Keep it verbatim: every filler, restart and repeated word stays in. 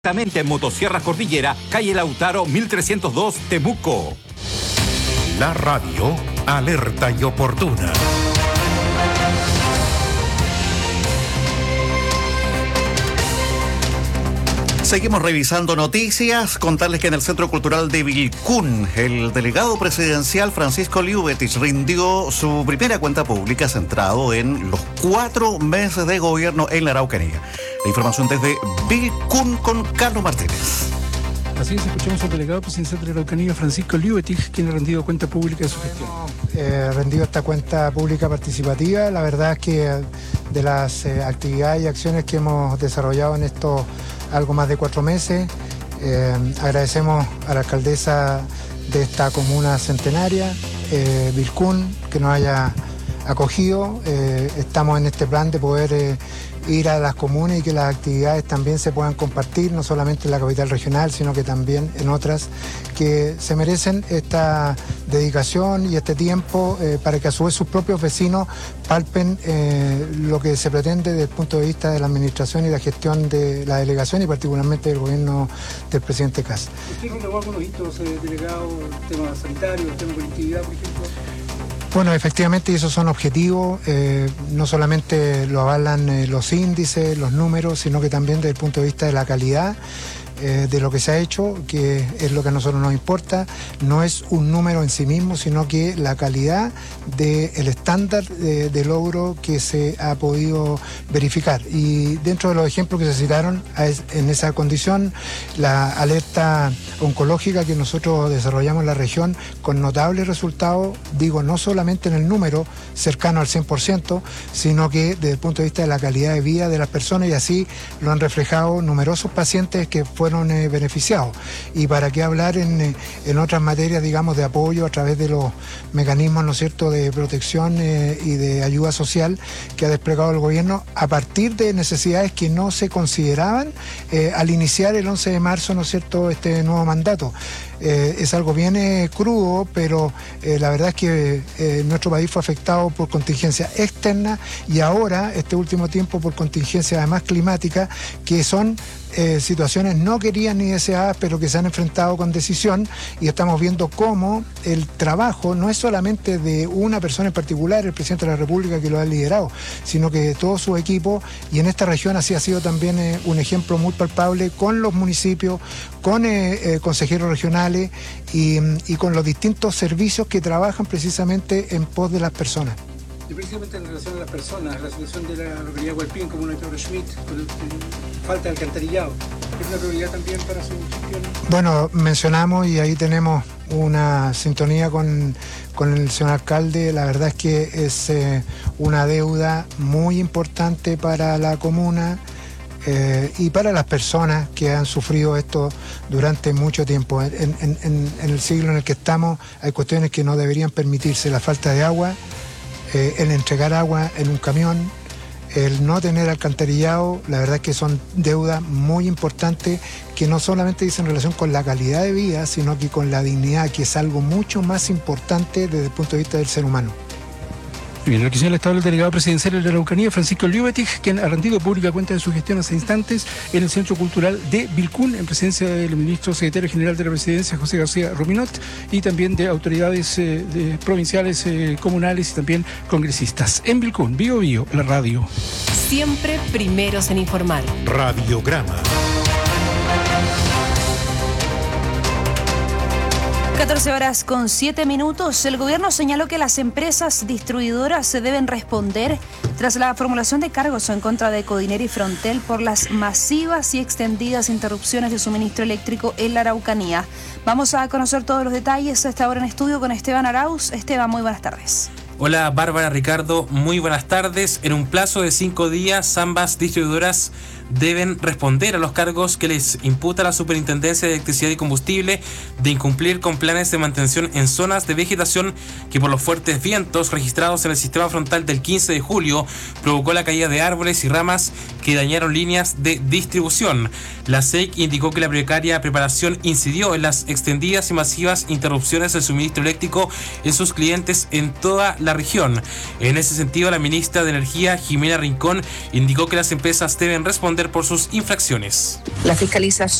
Directamente en Motosierra Cordillera, calle Lautaro mil trescientos dos, Temuco. La radio alerta y oportuna. Seguimos revisando noticias. Contarles que en el Centro Cultural de Vilcún, el delegado presidencial Francisco Liubetich rindió su primera cuenta pública centrado en los cuatro meses de gobierno en la Araucanía. La información desde Vilcún con Carlos Martínez. Así es, escuchamos al delegado presidencial de la Araucanía, Francisco Liubetich, quien ha rendido cuenta pública de su gestión. Eh, rendido esta cuenta pública participativa. La verdad es que de las eh, actividades y acciones que hemos desarrollado en estos algo más de cuatro meses, eh, agradecemos a la alcaldesa de esta comuna centenaria, eh, Vilcún, que nos haya acogido. Eh, estamos en este plan de poder eh, ir a las comunas y que las actividades también se puedan compartir, no solamente en la capital regional, sino que también en otras que se merecen esta dedicación y este tiempo eh, para que a su vez sus propios vecinos palpen eh, lo que se pretende desde el punto de vista de la administración y la gestión de la delegación y particularmente del gobierno del presidente Kast. ¿Usted relevó algunos hitos, eh, delegado, el tema sanitario, el tema conectividad, por ejemplo? Bueno, efectivamente esos son objetivos, eh, no solamente lo avalan eh, los índices, los números, sino que también desde el punto de vista de la calidad eh, de lo que se ha hecho, que es lo que a nosotros nos importa. No es un número en sí mismo, sino que la calidad del estándar de, de logro que se ha podido verificar. Y dentro de los ejemplos que se citaron en esa condición, la alerta oncológica que nosotros desarrollamos en la región con notables resultados, digo, no solamente en el número cercano al cien por ciento, sino que desde el punto de vista de la calidad de vida de las personas, y así lo han reflejado numerosos pacientes que fueron eh, beneficiados. Y para qué hablar en, en otras materias, digamos, de apoyo a través de los mecanismos, ¿no es cierto?, de protección eh, y de ayuda social que ha desplegado el gobierno a partir de necesidades que no se consideraban eh, al iniciar el once de marzo, ¿no es cierto?, este nuevo mandato. Eh, es algo bien eh, crudo, pero eh, la verdad es que eh, nuestro país fue afectado por contingencias externas y ahora, este último tiempo, por contingencias además climáticas, que son eh, situaciones no queridas ni deseadas, pero que se han enfrentado con decisión, y estamos viendo cómo el trabajo no es solamente de una persona en particular, el presidente de la República, que lo ha liderado, sino que de todo su equipo, y en esta región así ha sido también eh, un ejemplo muy palpable con los municipios, con eh, eh, consejeros regionales y, y con los distintos servicios que trabajan precisamente en pos de las personas. Y precisamente en relación a las personas, la situación de la localidad Hualpín, como una Torre Schmidt, con el, el, falta de alcantarillado, ¿es una prioridad también para su gestión? Bueno, mencionamos y ahí tenemos una sintonía con, con el señor alcalde. La verdad es que es eh, una deuda muy importante para la comuna. Eh, y para las personas que han sufrido esto durante mucho tiempo. En, en, en, en el siglo en el que estamos hay cuestiones que no deberían permitirse: la falta de agua, eh, el entregar agua en un camión, el no tener alcantarillado. La verdad es que son deudas muy importantes que no solamente dicen relación con la calidad de vida, sino que con la dignidad, que es algo mucho más importante desde el punto de vista del ser humano. Bien, lo que señala el estado del delegado presidencial de la Araucanía, Francisco Liubetich, quien ha rendido pública cuenta de su gestión hace instantes en el Centro Cultural de Vilcún, en presencia del ministro secretario general de la Presidencia, José García Ruminot, y también de autoridades eh, de provinciales, eh, comunales y también congresistas. En Vilcún, Bio Bio, la radio. Siempre primeros en informar. Radiograma. catorce horas con siete minutos. El gobierno señaló que las empresas distribuidoras se deben responder tras la formulación de cargos en contra de Codinera y Frontel por las masivas y extendidas interrupciones de suministro eléctrico en la Araucanía. Vamos a conocer todos los detalles a esta hora en estudio con Esteban Arauz. Esteban, muy buenas tardes. Hola Bárbara, Ricardo, muy buenas tardes. En un plazo de cinco días, ambas distribuidoras deben responder a los cargos que les imputa la Superintendencia de Electricidad y Combustible de incumplir con planes de mantención en zonas de vegetación que por los fuertes vientos registrados en el sistema frontal del quince de julio provocó la caída de árboles y ramas que dañaron líneas de distribución. La S E C indicó que la precaria preparación incidió en las extendidas y masivas interrupciones del suministro eléctrico en sus clientes en toda la región. En ese sentido, la ministra de Energía, Jimena Rincón, indicó que las empresas deben responder responder por sus infracciones. La fiscalización